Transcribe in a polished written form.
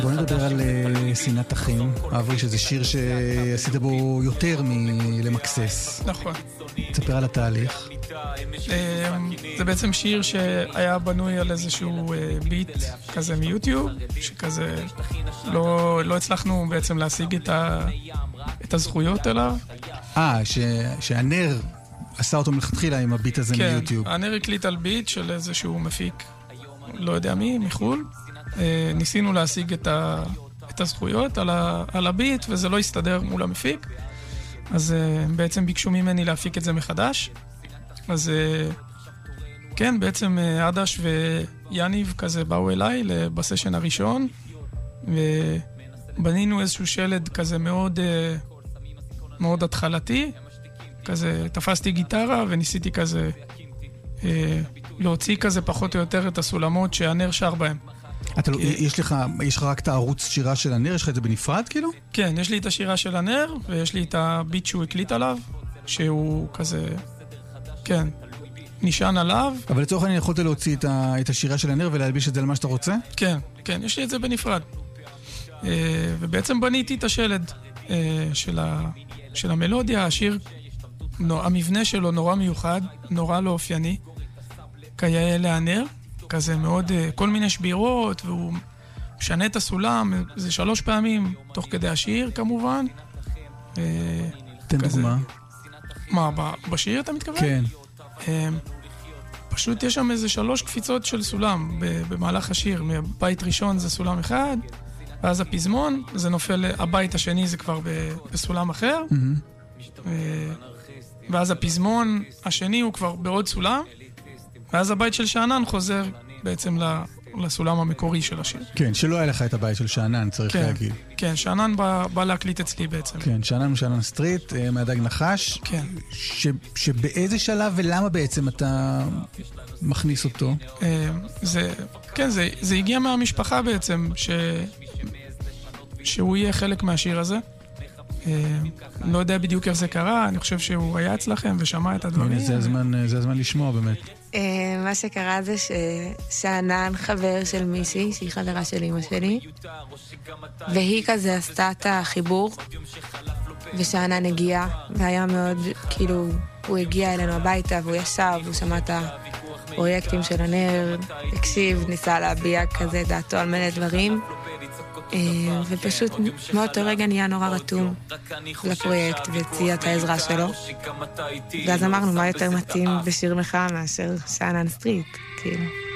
בוא נדבר על שנאת אחים, אברי, שזה שיר שעשית בו יותר מלמקסס. נכון. תספר על התהליך. זה בעצם שיר שהיה בנוי על איזשהו ביט כזה מיוטיוב, שכזה לא הצלחנו בעצם להשיג את הזכויות אליו. שהנר עשה אותו מלכתחילה עם הביט הזה מיוטיוב. כן, הנר הקליט על ביט של איזשהו מפיק, לא יודע מי, מחול. ניסינו להשיג את הזכויות על הביט, וזה לא הסתדר מול המפיק. אז בעצם ביקשו ממני להפיק את זה מחדש. אז כן, בעצם עדש ויאניב כזה באו אליי בסשן הראשון, ובנינו איזשהו שלד כזה מאוד, מאוד התחלתי. כזה תפסתי גיטרה וניסיתי כזה להוציא כזה פחות או יותר את הסולמות שהנר שר בהם. יש לך רק את הערוץ שירה של הנר? יש לך את זה בנפרד כאילו? כן, יש לי את השירה של הנר, ויש לי את הביט שהוא הקליט עליו, שהוא כזה, כן, נשען עליו. אבל לצורך אני יכולת להוציא את השירה של הנר ולהלביש את זה למה שאתה רוצה? כן, כן, יש לי את זה בנפרד. ובעצם בניתי את השלד של המלודיה. השיר, המבנה שלו נורא מיוחד, נורא לא אופייני, כיאה להנר, כזה מאוד, כל מיני שבירות, והוא משנה את הסולם, זה 3 פעמים, תוך כדי השיר כמובן. תן דוגמה. מה, בשיר אתה מתכוון? כן. פשוט יש שם איזה 3 קפיצות של סולם במהלך השיר. מבית ראשון זה סולם אחד, ואז הפזמון, זה נופל, הבית השני זה כבר בסולם אחר, ואז הפזמון השני הוא כבר בעוד סולם, ואז הבית של שענן חוזר בעצם לסולם המקורי של השיר. כן, שלא היה לך את הבית של שענן, צריך להגיד. כן, שענן בא להקליט אצלי בעצם. כן, שענן משענן סטריט, מהדג נחש. כן. שבאיזה שלב ולמה בעצם אתה מכניס אותו? כן, זה הגיע מהמשפחה בעצם, שהוא יהיה חלק מהשיר הזה. לא יודע בדיוק איך זה קרה, אני חושב שהוא היה אצלכם ושמע את הדברים. זה הזמן לשמוע באמת. מה שקרה זה ששענן חבר של מישהי, שהיא חברה של אמא שלי, והיא כזה עשתה את החיבור, ושענן הגיע, והיה מאוד, כאילו, הוא הגיע אלינו הביתה, והוא ישב, והוא שמע את הפרויקטים של הנר, הקשיב, ניסה להביע כזה דעתו על מלא דברים, ופשוט מאותו רגע נהיה נורא רתום לפרויקט והציע את העזרה שלו, ואז אמרנו מה יותר מתאים בשיר מחאה מאשר שענן סטריט, כאילו.